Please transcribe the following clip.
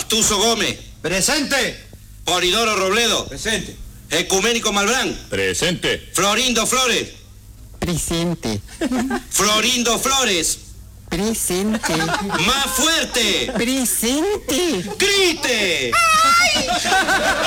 Pastuso Gómez. Presente. Polidoro Robledo. Presente. Ecuménico Malbrán. Presente. Florindo Flores. Presente. Florindo Flores. Presente. ¡Más fuerte! Presente. ¡Grite! ¡Ay!